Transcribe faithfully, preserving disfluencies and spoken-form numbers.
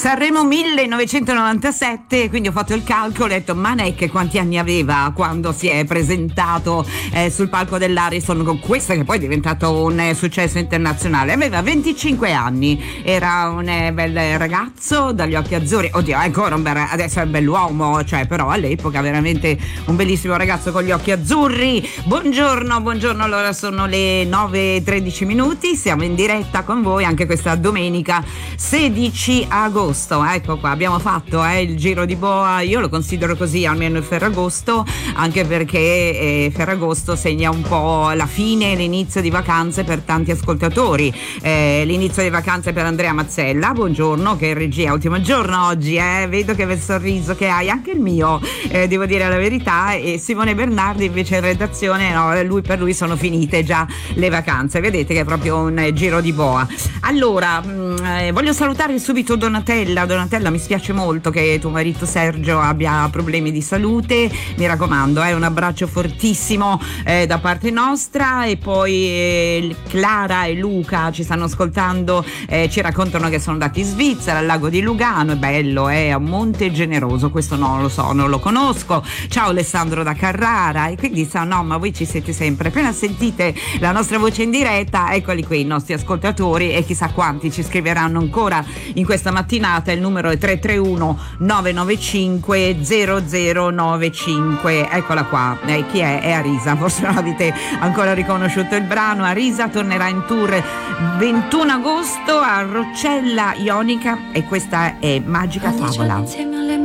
Sanremo millenovecentonovantasette, quindi ho fatto il calcolo e ho detto Manec quanti anni aveva quando si è presentato eh, sul palco dell'Ariston con questa che poi è diventato un eh, successo internazionale. Aveva venticinque anni, era un eh, bel ragazzo dagli occhi azzurri, oddio è ancora un bel, adesso è un bell'uomo, cioè però all'epoca veramente un bellissimo ragazzo con gli occhi azzurri. Buongiorno, buongiorno, allora sono le nove e tredici minuti, siamo in diretta con voi anche questa domenica sedici agosto. Ecco qua, abbiamo fatto eh, il giro di boa, io lo considero così almeno il Ferragosto, anche perché eh, Ferragosto segna un po' la fine e l'inizio di vacanze per tanti ascoltatori, eh, l'inizio di vacanze per Andrea Mazzella, buongiorno, che è in regia, ultimo giorno oggi, eh, vedo che bel sorriso che hai, anche il mio, eh, devo dire la verità, e Simone Bernardi invece in redazione, no, lui per lui sono finite già le vacanze, vedete che è proprio un eh, giro di boa. Allora, mh, eh, voglio salutare subito Donatella. Donatella, mi spiace molto che tuo marito Sergio abbia problemi di salute, mi raccomando, eh, un abbraccio fortissimo eh, da parte nostra. E poi eh, Clara e Luca ci stanno ascoltando, eh, ci raccontano che sono andati in Svizzera, al lago di Lugano, è bello, è a Monte Generoso, questo non lo so, non lo conosco. Ciao Alessandro da Carrara, e quindi sa, no, ma voi ci siete sempre, appena sentite la nostra voce in diretta, eccoli qui i nostri ascoltatori, e chissà quanti ci scriveranno ancora in questa mattinata. Il numero è tre tre uno nove nove cinque zero zero nove cinque. Eccola qua, eh, chi è? È Arisa, forse non avete ancora riconosciuto il brano. Arisa tornerà in tour ventuno agosto a Roccella Ionica, e questa è Magica Favola.